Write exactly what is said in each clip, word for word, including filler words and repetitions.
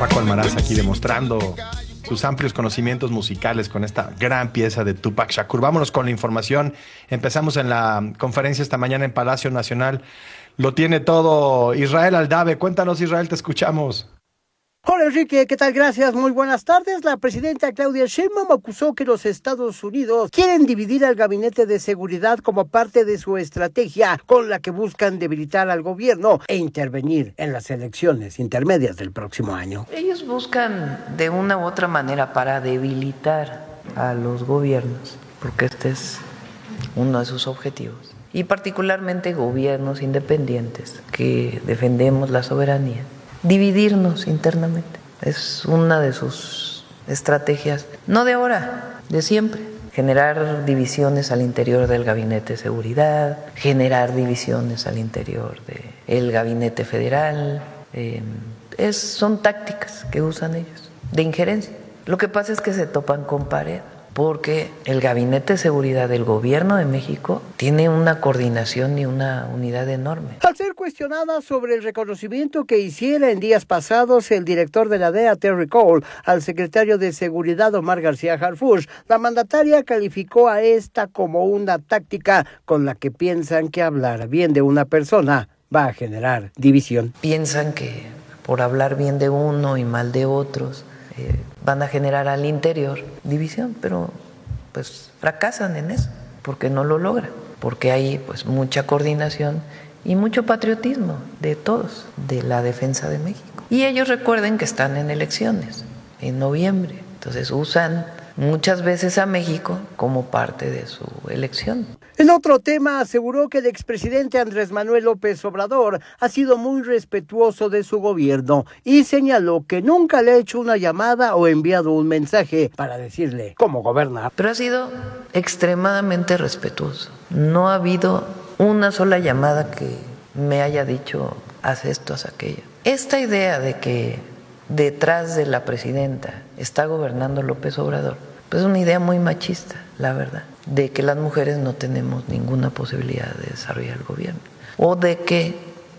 Paco Almaraz aquí demostrando sus amplios conocimientos musicales con esta gran pieza de Tupac Shakur. Vámonos con la información. Empezamos en la conferencia esta mañana en Palacio Nacional. Lo tiene todo Israel Aldave. Cuéntanos, Israel, te escuchamos. Hola Enrique, ¿qué tal? Gracias, muy buenas tardes. La presidenta Claudia Sheinbaum acusó que los Estados Unidos quieren dividir al gabinete de seguridad como parte de su estrategia con la que buscan debilitar al gobierno e intervenir en las elecciones intermedias del próximo año. Ellos buscan de una u otra manera para debilitar a los gobiernos, porque este es uno de sus objetivos, y particularmente gobiernos independientes que defendemos la soberanía. Dividirnos internamente es una de sus estrategias, no de ahora, de siempre. Generar divisiones al interior del gabinete de seguridad, generar divisiones al interior del gabinete federal. Eh, es, son tácticas que usan ellos de injerencia. Lo que pasa es que se topan con pared, porque el Gabinete de Seguridad del Gobierno de México tiene una coordinación y una unidad enorme. Al ser cuestionada sobre el reconocimiento que hiciera en días pasados el director de la D E A, Terry Cole, al secretario de Seguridad, Omar García Harfuch, la mandataria calificó a esta como una táctica con la que piensan que hablar bien de una persona va a generar división. Piensan que por hablar bien de uno y mal de otros, Eh, van a generar al interior división, pero pues fracasan en eso, porque no lo logran, porque hay pues mucha coordinación y mucho patriotismo de todos, de la defensa de México. Y ellos recuerden que están en elecciones, en noviembre, entonces usan muchas veces a México como parte de su elección. En otro tema, aseguró que el expresidente Andrés Manuel López Obrador ha sido muy respetuoso de su gobierno y señaló que nunca le ha hecho una llamada o enviado un mensaje para decirle cómo goberna. Pero ha sido extremadamente respetuoso. No ha habido una sola llamada que me haya dicho haz esto, haz aquello. Esta idea de que detrás de la presidenta está gobernando López Obrador, pues es una idea muy machista, la verdad, de que las mujeres no tenemos ninguna posibilidad de desarrollar el gobierno, o de que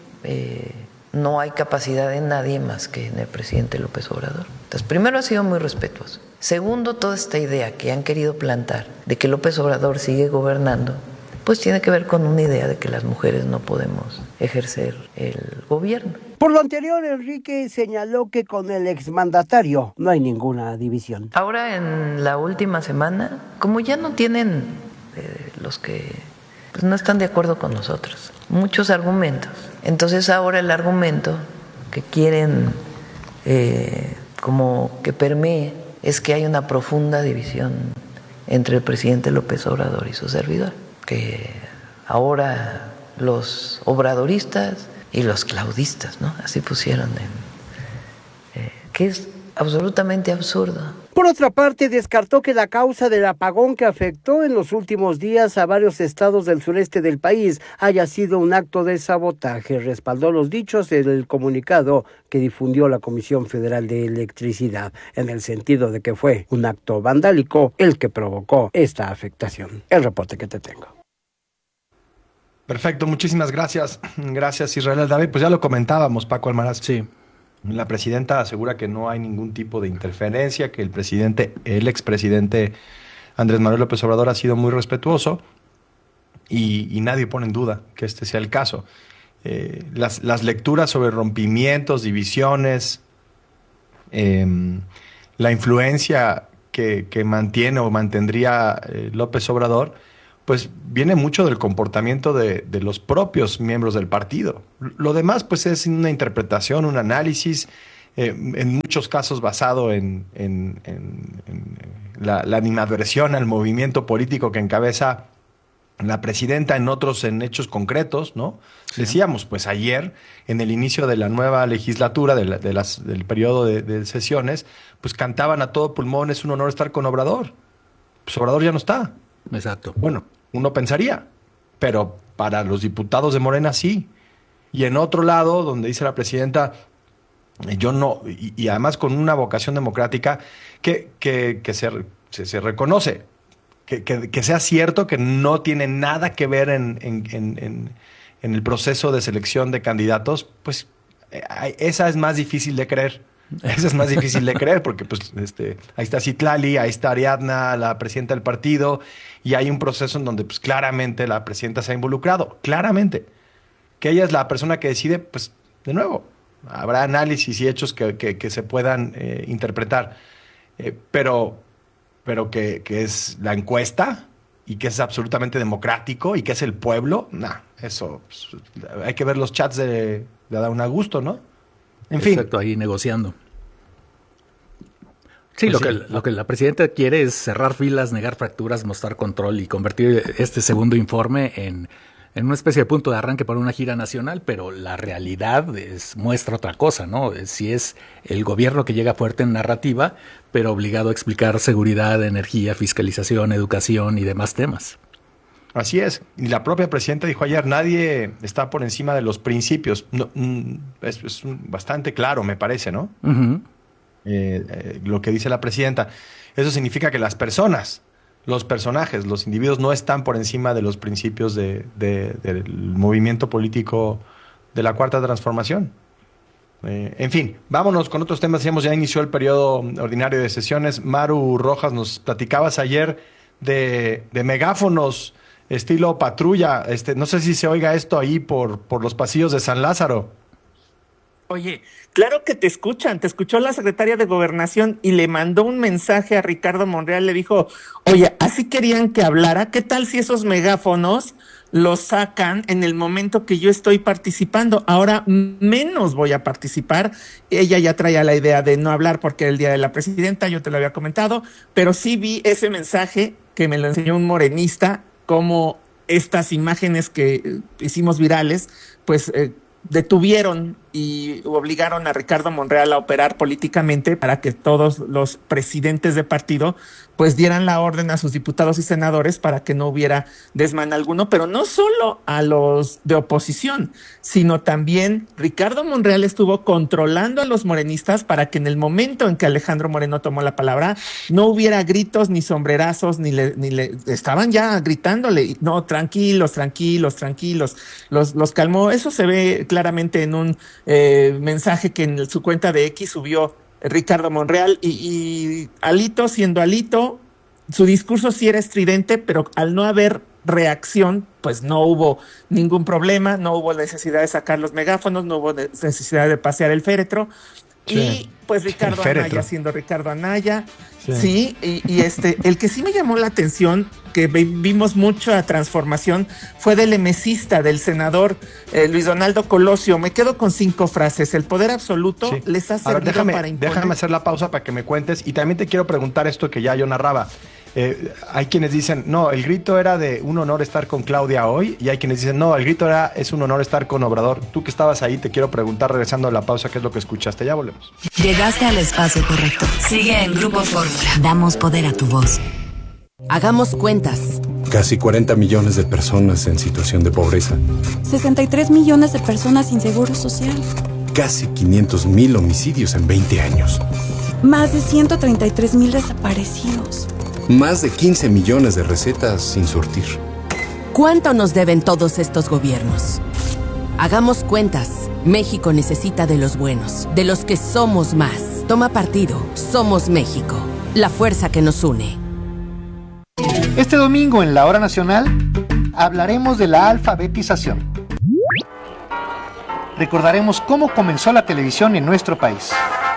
eh, no hay capacidad en nadie más que en el presidente López Obrador. Entonces, primero ha sido muy respetuoso. Segundo, toda esta idea que han querido plantar de que López Obrador sigue gobernando, pues tiene que ver con una idea de que las mujeres no podemos ejercer el gobierno. Por lo anterior, Enrique señaló que con el exmandatario no hay ninguna división. Ahora, en la última semana, como ya no tienen eh, los que pues, no están de acuerdo con nosotros, muchos argumentos, entonces ahora el argumento que quieren eh, como que permee es que hay una profunda división entre el presidente López Obrador y su servidor, que ahora los obradoristas y los claudistas, ¿no? Así pusieron, en, eh, que es absolutamente absurdo. Por otra parte, descartó que la causa del apagón que afectó en los últimos días a varios estados del sureste del país haya sido un acto de sabotaje. Respaldó los dichos en el comunicado que difundió la Comisión Federal de Electricidad, en el sentido de que fue un acto vandálico el que provocó esta afectación. El reporte que te tengo. Perfecto, muchísimas gracias. Gracias, Israel David. Pues ya lo comentábamos, Paco Almaraz. Sí. La presidenta asegura que no hay ningún tipo de interferencia, que el presidente, el expresidente Andrés Manuel López Obrador ha sido muy respetuoso y, y nadie pone en duda que este sea el caso. Eh, las, las lecturas sobre rompimientos, divisiones, eh, la influencia que, que mantiene o mantendría eh, López Obrador, pues viene mucho del comportamiento de, de los propios miembros del partido. Lo demás, pues, es una interpretación, un análisis, eh, en muchos casos basado en, en, en, en la, la animadversión al movimiento político que encabeza la presidenta, en otros en hechos concretos, ¿no? Sí. Decíamos, pues ayer, en el inicio de la nueva legislatura, de, la, de las, del periodo de, de sesiones, pues cantaban a todo pulmón, es un honor estar con Obrador. Pues Obrador ya no está. Exacto. Bueno, uno pensaría, pero para los diputados de Morena sí. Y en otro lado, donde dice la presidenta, yo no, y, y además con una vocación democrática que, que, que se, se, se reconoce, que, que, que sea cierto que no tiene nada que ver en, en, en, en, en el proceso de selección de candidatos, pues esa es más difícil de creer. Eso es más difícil de creer porque pues, este, ahí está Citlali, ahí está Ariadna, la presidenta del partido, y hay un proceso en donde pues, claramente la presidenta se ha involucrado, claramente. Que ella es la persona que decide, pues, de nuevo, habrá análisis y hechos que, que, que se puedan eh, interpretar, eh, pero, pero que, que es la encuesta y que es absolutamente democrático y que es el pueblo, nah, eso, pues, hay que ver los chats de, de Adán Augusto, ¿no? En fin. Exacto, ahí negociando. Sí, Pues lo, sí. que, lo que la presidenta quiere es cerrar filas, negar fracturas, mostrar control y convertir este segundo informe en, en una especie de punto de arranque para una gira nacional, pero la realidad es, muestra otra cosa, ¿no? Si es el gobierno que llega fuerte en narrativa, pero obligado a explicar seguridad, energía, fiscalización, educación y demás temas. Así es. Y la propia presidenta dijo ayer, nadie está por encima de los principios. No, mm, es es un- bastante claro, me parece, ¿no? Uh-huh. Eh, eh, lo que dice la presidenta. Eso significa que las personas, los personajes, los individuos no están por encima de los principios de, de- del movimiento político de la Cuarta Transformación. Eh, en fin, vámonos con otros temas. Decíamos, ya inició el periodo ordinario de sesiones. Maru Rojas, nos platicabas ayer de, de megáfonos estilo patrulla. Este, no sé si se oiga esto ahí por, por los pasillos de San Lázaro. Oye, claro que te escuchan, te escuchó la secretaria de Gobernación y le mandó un mensaje a Ricardo Monreal, le dijo, oye, así querían que hablara, ¿qué tal si esos megáfonos los sacan en el momento que yo estoy participando? Ahora menos voy a participar. Ella ya traía la idea de no hablar porque era el día de la presidenta, yo te lo había comentado, pero sí vi ese mensaje que me lo enseñó un morenista, como estas imágenes que eh, hicimos virales, pues eh, detuvieron y obligaron a Ricardo Monreal a operar políticamente para que todos los presidentes de partido pues dieran la orden a sus diputados y senadores para que no hubiera desmán alguno, pero no solo a los de oposición, sino también Ricardo Monreal estuvo controlando a los morenistas para que en el momento en que Alejandro Moreno tomó la palabra no hubiera gritos ni sombrerazos, ni le, ni le estaban ya gritándole, no, tranquilos, tranquilos, tranquilos, los, los calmó. Eso se ve claramente en un eh, mensaje que en su cuenta de X subió Ricardo Monreal y, y Alito siendo Alito, su discurso sí era estridente, pero al no haber reacción, pues no hubo ningún problema, no hubo necesidad de sacar los megáfonos, no hubo necesidad de pasear el féretro. Sí. Y pues Ricardo Anaya siendo Ricardo Anaya, sí, sí y, y este, el que sí me llamó la atención, que vimos mucho a transformación, fue del emesista, del senador eh, Luis Donaldo Colosio. Me quedo con cinco frases. El poder absoluto sí. les ha servido ver, déjame, para imponer. Déjame hacer la pausa para que me cuentes, y también te quiero preguntar esto que ya yo narraba. Eh, hay quienes dicen, no, el grito era de un honor estar con Claudia hoy, y hay quienes dicen, no, el grito era, es un honor estar con Obrador. Tú que estabas ahí, te quiero preguntar, regresando a la pausa, ¿qué es lo que escuchaste? Ya volvemos. Llegaste al espacio correcto. Sigue en Grupo Fórmula. Damos poder a tu voz. Hagamos cuentas. Casi cuarenta millones de personas en situación de pobreza. sesenta y tres millones de personas sin seguro social. Casi quinientos mil homicidios en veinte años. Más de ciento treinta y tres mil desaparecidos. Más de quince millones de recetas sin surtir. ¿Cuánto nos deben todos estos gobiernos? Hagamos cuentas. México necesita de los buenos, de los que somos más. Toma partido. Somos México. La fuerza que nos une. Este domingo en la Hora Nacional hablaremos de la alfabetización. Recordaremos cómo comenzó la televisión en nuestro país.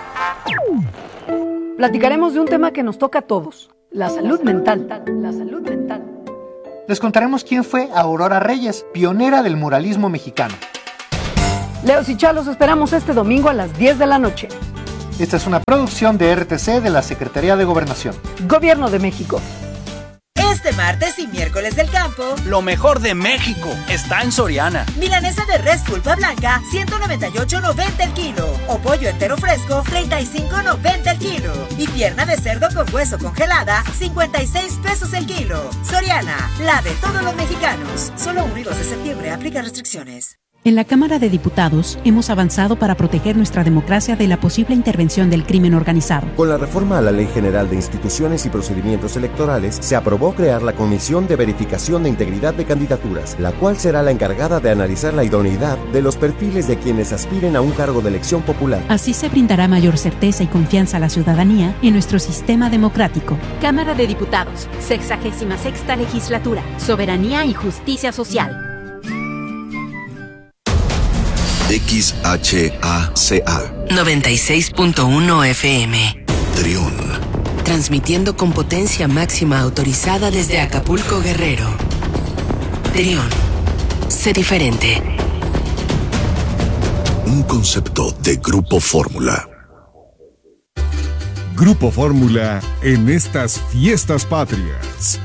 Platicaremos de un tema que nos toca a todos, la salud mental. La salud mental. Les contaremos quién fue Aurora Reyes, pionera del muralismo mexicano. Leos y Chalos esperamos este domingo a las diez de la noche. Esta es una producción de R T C de la Secretaría de Gobernación. Gobierno de México. Este martes y miércoles del campo, lo mejor de México está en Soriana. Milanesa de res pulpa blanca, ciento noventa y ocho noventa el kilo. O pollo entero fresco, treinta y cinco noventa el kilo. Y pierna de cerdo con hueso congelada, cincuenta y seis pesos el kilo. Soriana, la de todos los mexicanos. Solo uno y dos de septiembre, aplica restricciones. En la Cámara de Diputados hemos avanzado para proteger nuestra democracia de la posible intervención del crimen organizado. Con la reforma a la Ley General de Instituciones y Procedimientos Electorales, se aprobó crear la Comisión de Verificación de Integridad de Candidaturas, la cual será la encargada de analizar la idoneidad de los perfiles de quienes aspiren a un cargo de elección popular. Así se brindará mayor certeza y confianza a la ciudadanía en nuestro sistema democrático. Cámara de Diputados, sexagésima sexta legislatura, soberanía y justicia social. X H A C A noventa y seis punto uno F M. Trión. Transmitiendo con potencia máxima autorizada desde Acapulco, Guerrero. Trión. Sé diferente. Un concepto de Grupo Fórmula. Grupo Fórmula en estas fiestas patrias.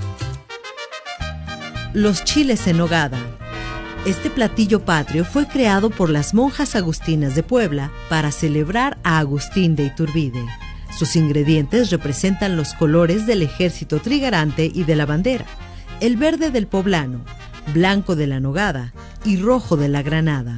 Los chiles en nogada. Este platillo patrio fue creado por las monjas agustinas de Puebla para celebrar a Agustín de Iturbide. Sus ingredientes representan los colores del ejército trigarante y de la bandera, el verde del poblano, blanco de la nogada y rojo de la granada.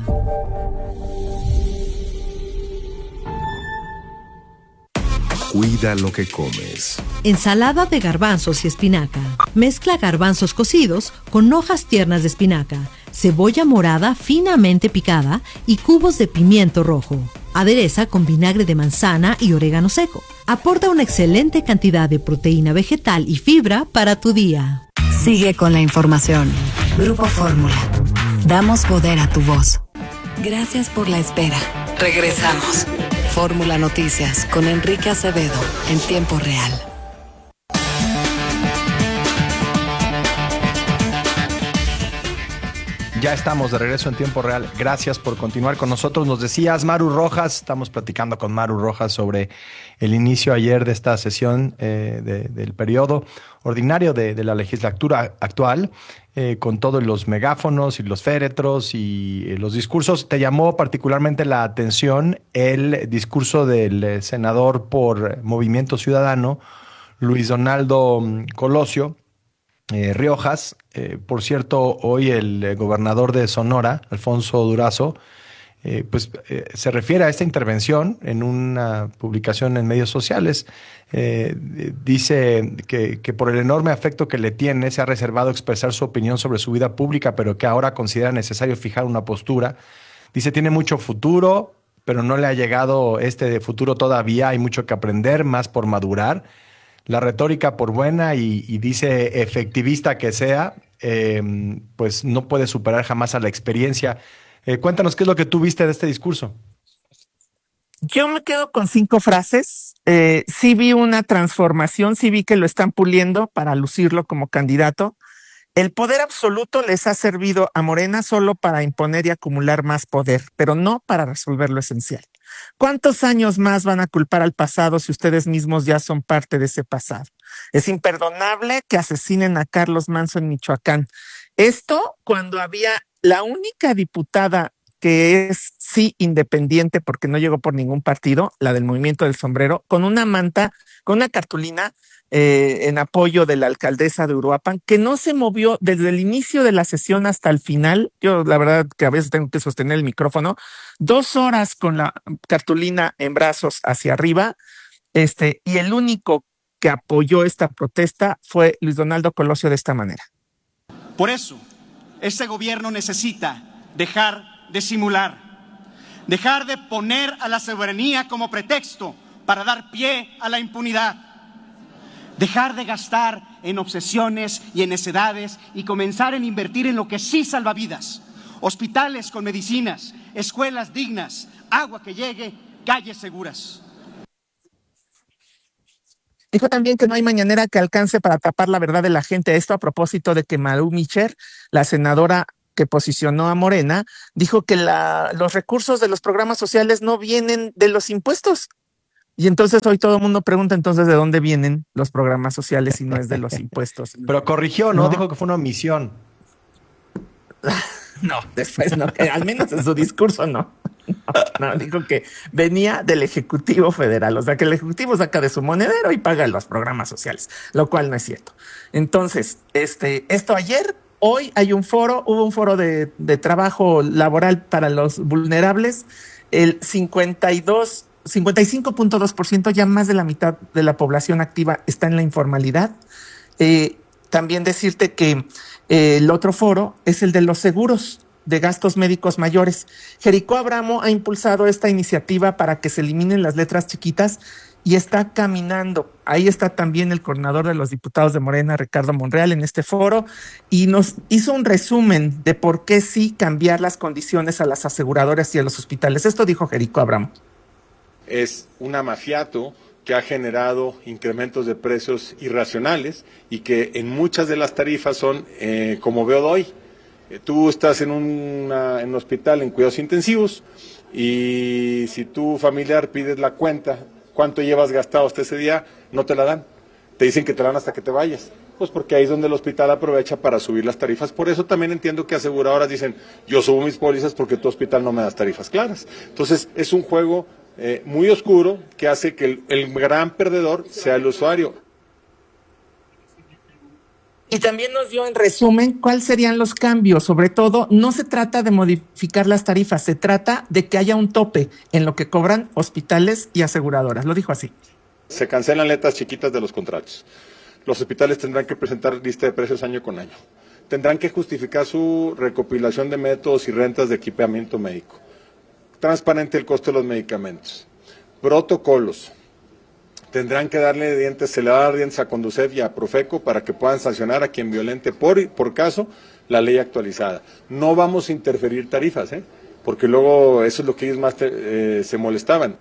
Cuida lo que comes. Ensalada de garbanzos y espinaca. Mezcla garbanzos cocidos con hojas tiernas de espinaca, cebolla morada finamente picada y cubos de pimiento rojo. Adereza con vinagre de manzana y orégano seco. Aporta una excelente cantidad de proteína vegetal y fibra para tu día. Sigue con la información. Grupo Fórmula. Damos poder a tu voz. Gracias por la espera. Regresamos. Fórmula Noticias con Enrique Acevedo en tiempo real. Ya estamos de regreso en tiempo real. Gracias por continuar con nosotros. Nos decías Maru Rojas, estamos platicando con Maru Rojas sobre el inicio ayer de esta sesión eh, de, del periodo ordinario de, de la legislatura actual, eh, con todos los megáfonos y los féretros y eh, los discursos. Te llamó particularmente la atención el discurso del eh, senador por Movimiento Ciudadano, Luis Donaldo Colosio Eh, Riojas. Eh, por cierto, hoy el eh, gobernador de Sonora, Alfonso Durazo, eh, pues eh, se refiere a esta intervención en una publicación en medios sociales. Eh, dice que, que por el enorme afecto que le tiene, se ha reservado expresar su opinión sobre su vida pública, pero que ahora considera necesario fijar una postura. Dice, tiene mucho futuro, pero no le ha llegado este futuro todavía. Hay mucho que aprender, más por madurar. La retórica, por buena y, y dice efectivista que sea, eh, pues no puede superar jamás a la experiencia. Eh, cuéntanos qué es lo que tú viste de este discurso. Yo me quedo con cinco frases. Eh, sí vi una transformación, sí vi que lo están puliendo para lucirlo como candidato. El poder absoluto les ha servido a Morena solo para imponer y acumular más poder, pero no para resolver lo esencial. ¿Cuántos años más van a culpar al pasado si ustedes mismos ya son parte de ese pasado? Es imperdonable que asesinen a Carlos Manso en Michoacán. Esto cuando había la única diputada que es sí independiente porque no llegó por ningún partido, la del Movimiento del Sombrero, con una manta, con una cartulina eh, en apoyo de la alcaldesa de Uruapan, que no se movió desde el inicio de la sesión hasta el final. Yo la verdad que a veces tengo que sostener el micrófono, dos horas con la cartulina en brazos hacia arriba, este, y el único que apoyó esta protesta fue Luis Donaldo Colosio de esta manera. Por eso, este gobierno necesita dejar de simular, dejar de poner a la soberanía como pretexto para dar pie a la impunidad, dejar de gastar en obsesiones y en necedades y comenzar en invertir en lo que sí salva vidas: hospitales con medicinas, escuelas dignas, agua que llegue, calles seguras. Dijo también que no hay mañanera que alcance para tapar la verdad de la gente. Esto a propósito de que Maru Micher, la senadora que posicionó a Morena, dijo que la, los recursos de los programas sociales no vienen de los impuestos. Y entonces hoy todo el mundo pregunta entonces de dónde vienen los programas sociales si no es de los impuestos. Pero corrigió, ¿no? ¿no? Dijo que fue una omisión. No, después no, al menos en su discurso no. No, no, dijo que venía del Ejecutivo Federal, o sea que el Ejecutivo saca de su monedero y paga los programas sociales, lo cual no es cierto. Entonces, este, esto ayer, hoy hay un foro, hubo un foro de, de trabajo laboral para los vulnerables, el cincuenta y dos, cincuenta y cinco punto dos por ciento, ya más de la mitad de la población activa está en la informalidad. Eh, también decirte que eh, el otro foro es el de los seguros de gastos médicos mayores. Jericó Abramo ha impulsado esta iniciativa para que se eliminen las letras chiquitas y está caminando. Ahí está también el coordinador de los diputados de Morena, Ricardo Monreal, en este foro, y nos hizo un resumen de por qué sí cambiar las condiciones a las aseguradoras y a los hospitales. Esto dijo Jericó Abramo. Es un amafiato que ha generado incrementos de precios irracionales y que en muchas de las tarifas son, eh, como veo hoy, eh, tú estás en, una, en un hospital en cuidados intensivos y si tu familiar pides la cuenta, cuánto llevas gastado hasta ese día, no te la dan. Te dicen que te la dan hasta que te vayas. Pues porque ahí es donde el hospital aprovecha para subir las tarifas. Por eso también entiendo que aseguradoras dicen, yo subo mis pólizas porque tu hospital no me das tarifas claras. Entonces es un juego eh, muy oscuro que hace que el, el gran perdedor sea el usuario. Y también nos dio en resumen cuáles serían los cambios. Sobre todo, no se trata de modificar las tarifas, se trata de que haya un tope en lo que cobran hospitales y aseguradoras. Lo dijo así. Se cancelan letras chiquitas de los contratos. Los hospitales tendrán que presentar lista de precios año con año. Tendrán que justificar su recopilación de métodos y rentas de equipamiento médico. Transparente el costo de los medicamentos. Protocolos. Tendrán que darle dientes, se le va a dar dientes a Conducef y a Profeco para que puedan sancionar a quien violente por, por caso la ley actualizada. No vamos a interferir tarifas, ¿eh? Porque luego eso es lo que ellos más te, eh, se molestaban.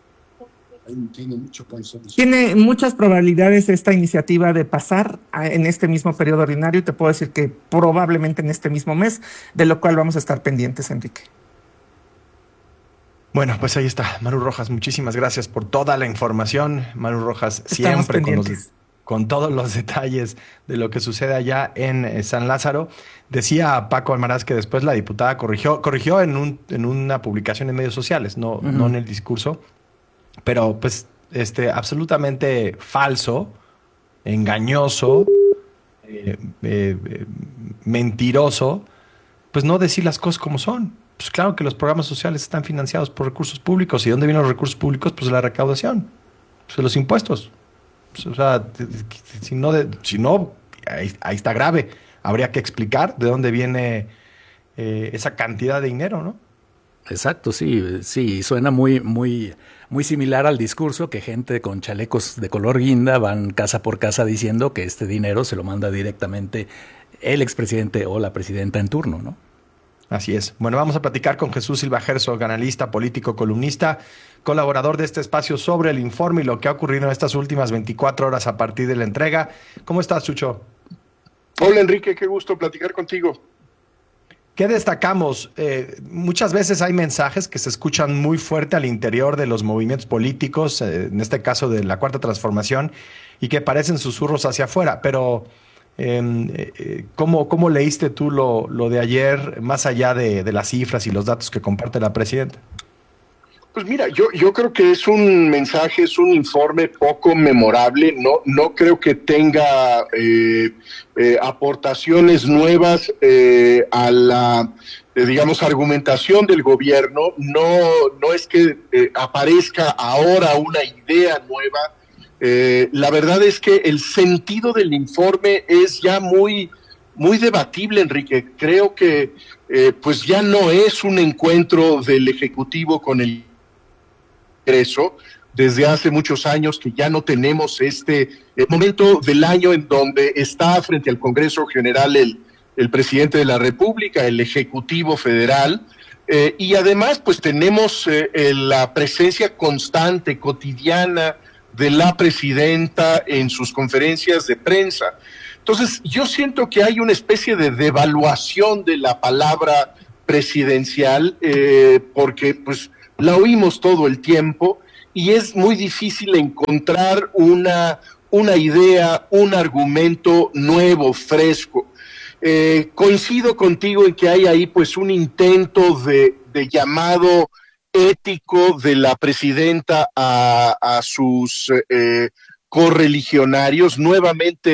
Tiene muchas probabilidades esta iniciativa de pasar a, en este mismo periodo ordinario, y te puedo decir que probablemente en este mismo mes, de lo cual vamos a estar pendientes, Enrique. Bueno, pues ahí está, Maru Rojas, muchísimas gracias por toda la información. Maru Rojas, Estamos siempre con, los, pendientes. con todos los detalles de lo que sucede allá en eh, San Lázaro. Decía Paco Almaraz que después la diputada corrigió, corrigió en, un, en una publicación en medios sociales, no, uh-huh. no en el discurso, pero pues este, absolutamente falso, engañoso, eh, eh, eh, mentiroso, pues no decir las cosas como son. Pues claro que los programas sociales están financiados por recursos públicos. ¿Y dónde vienen los recursos públicos? Pues de la recaudación, pues de los impuestos. Pues, o sea, si no, de, si no ahí, ahí está grave. Habría que explicar de dónde viene eh, esa cantidad de dinero, ¿no? Exacto, sí, sí, suena muy, muy, muy similar al discurso que gente con chalecos de color guinda van casa por casa diciendo que este dinero se lo manda directamente el expresidente o la presidenta en turno, ¿no? Así es. Bueno, vamos a platicar con Jesús Silva Herzog, analista, político, columnista, colaborador de este espacio sobre el informe y lo que ha ocurrido en estas últimas veinticuatro horas a partir de la entrega. ¿Cómo estás, Chucho? Hola, Enrique, qué gusto platicar contigo. ¿Qué destacamos? Eh, muchas veces hay mensajes que se escuchan muy fuerte al interior de los movimientos políticos, eh, en este caso de la Cuarta Transformación, y que parecen susurros hacia afuera, pero Eh, eh, ¿cómo, ¿Cómo leíste tú lo, lo de ayer, más allá de, de las cifras y los datos que comparte la presidenta? Pues mira, yo, yo creo que es un mensaje, es un informe poco memorable, no, no creo que tenga eh, eh, aportaciones nuevas eh, a la, eh, digamos, argumentación del gobierno, no, no es que eh, aparezca ahora una idea nueva. Eh, la verdad es que el sentido del informe es ya muy, muy debatible, Enrique. Creo que eh, pues ya no es un encuentro del Ejecutivo con el Congreso. Desde hace muchos años que ya no tenemos este eh, momento del año en donde está frente al Congreso General el, el presidente de la República, el Ejecutivo Federal. Eh, y además pues tenemos eh, la presencia constante, cotidiana, de la presidenta en sus conferencias de prensa. Entonces, yo siento que hay una especie de devaluación de la palabra presidencial, eh, porque pues la oímos todo el tiempo y es muy difícil encontrar una, una idea, un argumento nuevo, fresco. Eh, coincido contigo en que hay ahí pues un intento de, de llamado ético de la presidenta a, a sus eh, correligionarios, nuevamente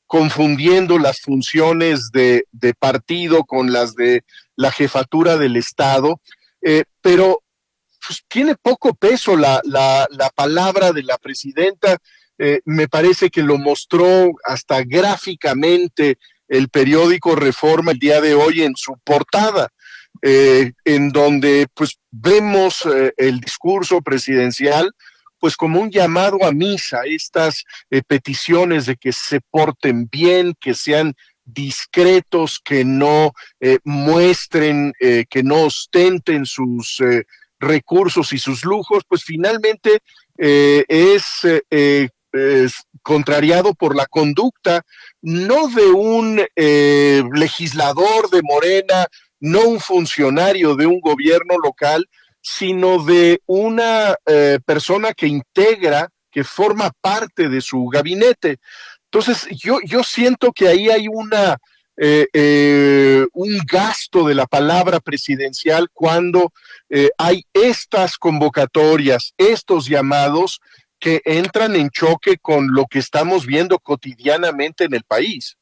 confundiendo las funciones de, de partido con las de la jefatura del Estado, eh, pero pues, tiene poco peso la, la, la palabra de la presidenta. Eh, me parece que lo mostró hasta gráficamente el periódico Reforma el día de hoy en su portada, eh, en donde pues vemos eh, el discurso presidencial pues como un llamado a misa, estas eh, peticiones de que se porten bien, que sean discretos, que no eh, muestren, eh, que no ostenten sus eh, recursos y sus lujos, pues finalmente eh, es, eh, es contrariado por la conducta no de un eh, legislador de Morena, no un funcionario de un gobierno local, sino de una eh, persona que integra, que forma parte de su gabinete. Entonces, yo, yo siento que ahí hay una eh, eh, un gasto de la palabra presidencial cuando eh, hay estas convocatorias, estos llamados que entran en choque con lo que estamos viendo cotidianamente en el país.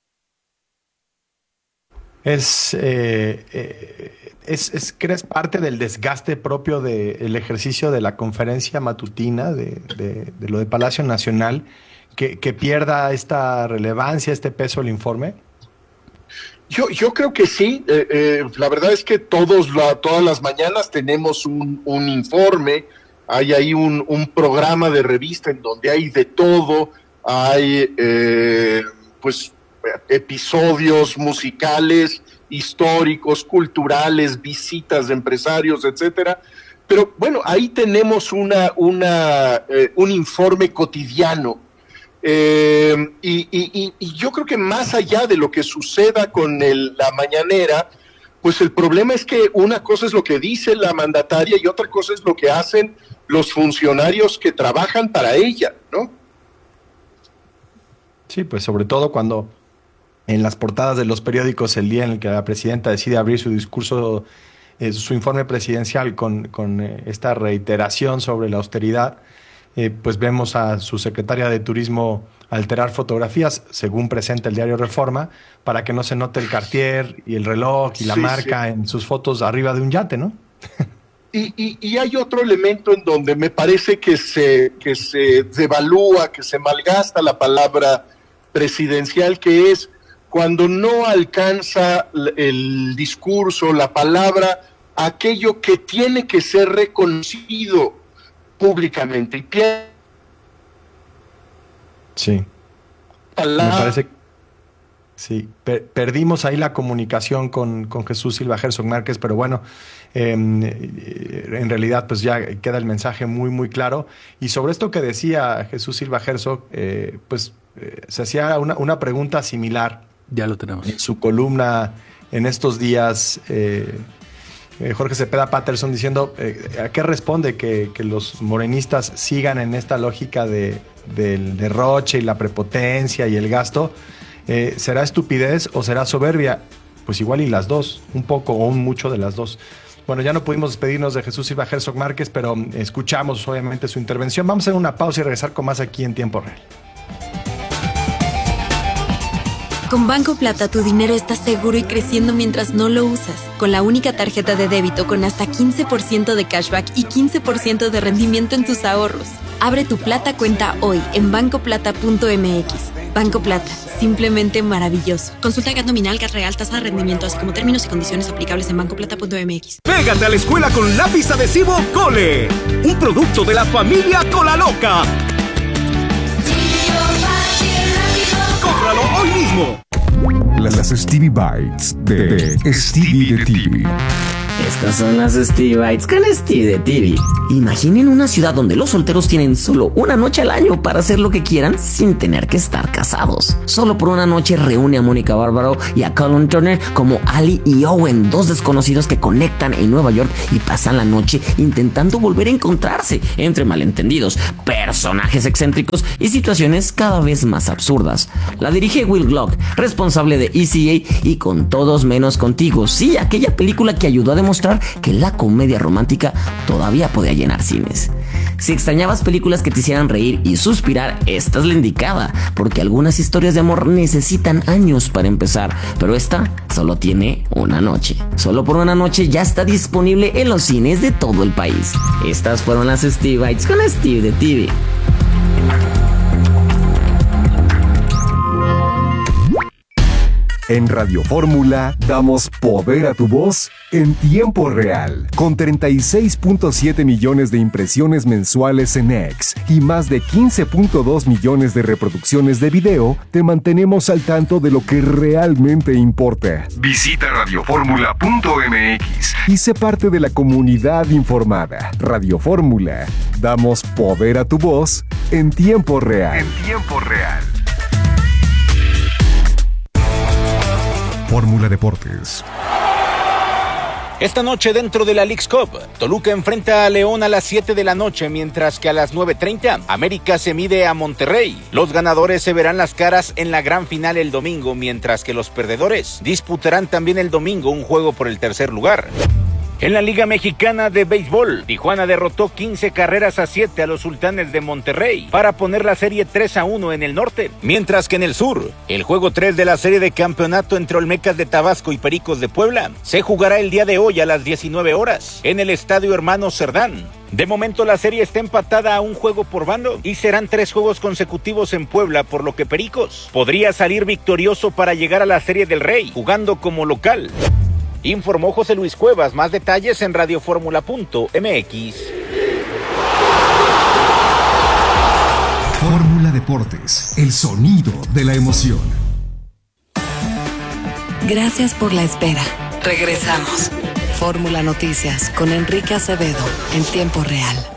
Es, eh, eh, es, es ¿crees parte del desgaste propio del ejercicio de la conferencia matutina de, de, de lo de Palacio Nacional, que, que pierda esta relevancia, este peso el informe? Yo, yo creo que sí. Eh, eh, la verdad es que todos la, todas las mañanas tenemos un, un informe, hay ahí un, un programa de revista en donde hay de todo, hay eh, pues episodios musicales, históricos, culturales, visitas de empresarios, etcétera. Pero bueno, ahí tenemos una, una, eh, un informe cotidiano. Eh, y, y, y yo creo que más allá de lo que suceda con el, la mañanera, pues el problema es que una cosa es lo que dice la mandataria y otra cosa es lo que hacen los funcionarios que trabajan para ella, ¿no? Sí, pues sobre todo cuando en las portadas de los periódicos el día en el que la presidenta decide abrir su discurso, eh, su informe presidencial con, con eh, esta reiteración sobre la austeridad, eh, pues vemos a su secretaria de Turismo alterar fotografías, según presenta el diario Reforma, para que no se note el Cartier y el reloj y la sí, marca sí. en sus fotos arriba de un yate, ¿no? Y, y, y hay otro elemento en donde me parece que se, que se devalúa, que se malgasta la palabra presidencial, que es cuando no alcanza el discurso, la palabra, aquello que tiene que ser reconocido públicamente. Y piensa Sí. La... Me parece que sí, per perdimos ahí la comunicación con, con Jesús Silva Herzog Márquez, pero bueno, eh, en realidad pues ya queda el mensaje muy muy claro. Y sobre esto que decía Jesús Silva Herzog, eh, pues eh, se hacía una, una pregunta similar. Ya lo tenemos. En su columna en estos días, eh, eh, Jorge Cepeda Patterson diciendo, eh, ¿a qué responde que, que los morenistas sigan en esta lógica de del derroche y la prepotencia y el gasto? Eh, ¿será estupidez o será soberbia? Pues igual y las dos, un poco o un mucho de las dos. Bueno, ya no pudimos despedirnos de Jesús Silva Herzog Márquez, pero escuchamos obviamente su intervención. Vamos a hacer una pausa y regresar con más aquí en Tiempo Real. Con Banco Plata tu dinero está seguro y creciendo mientras no lo usas. Con la única tarjeta de débito con hasta quince por ciento de cashback y quince por ciento de rendimiento en tus ahorros. Abre tu Plata cuenta hoy en banco plata punto m x. Banco Plata, simplemente maravilloso. Consulta el gat nominal, gat real, tasa de rendimiento, así como términos y condiciones aplicables en banco plata punto m x. Pégate a la escuela con lápiz adhesivo Cole, un producto de la familia Colaloca. ¡Cómpralo hoy mismo! Las Stevie Bites de, de Stevie de T V. Estas son las Stevie Bites con Stevie de T V. Imaginen una ciudad donde los solteros tienen solo una noche al año para hacer lo que quieran sin tener que estar casados. Solo por una noche reúne a Mónica Bárbaro y a Colin Turner como Ali y Owen, dos desconocidos que conectan en Nueva York y pasan la noche intentando volver a encontrarse entre malentendidos, personajes excéntricos y situaciones cada vez más absurdas. La dirige Will Glock, responsable de E C A y Con Todos Menos Contigo. Sí, aquella película que ayudó a demostrar que la comedia romántica todavía podía llenar cines. Si extrañabas películas que te hicieran reír y suspirar, esta es la indicada, porque algunas historias de amor necesitan años para empezar, pero esta solo tiene una noche. Solo por una noche ya está disponible en los cines de todo el país. Estas fueron las Stevie Bites con Steve de T V. En Radio Fórmula damos poder a tu voz en tiempo real. Con treinta y seis punto siete millones de impresiones mensuales en X y más de quince punto dos millones de reproducciones de video, te mantenemos al tanto de lo que realmente importa. Visita radio fórmula punto m x y sé parte de la comunidad informada. Radio Fórmula, damos poder a tu voz en tiempo real. En tiempo real. Fórmula Deportes. Esta noche dentro de la Leagues Cup, Toluca enfrenta a León a las siete de la noche, mientras que a las nueve treinta, América se mide a Monterrey. Los ganadores se verán las caras en la gran final el domingo, mientras que los perdedores disputarán también el domingo un juego por el tercer lugar. En la Liga Mexicana de Béisbol, Tijuana derrotó quince carreras a siete a los Sultanes de Monterrey para poner la serie tres a uno en el norte, mientras que en el sur, el juego tres de la serie de campeonato entre Olmecas de Tabasco y Pericos de Puebla se jugará el día de hoy a las diecinueve horas en el Estadio Hermano Cerdán. De momento la serie está empatada a un juego por bando y serán tres juegos consecutivos en Puebla, por lo que Pericos podría salir victorioso para llegar a la Serie del Rey, jugando como local. Informó José Luis Cuevas. Más detalles en radio fórmula punto m x. Fórmula Deportes, el sonido de la emoción. Gracias por la espera. Regresamos. Fórmula Noticias con Enrique Acevedo en tiempo real.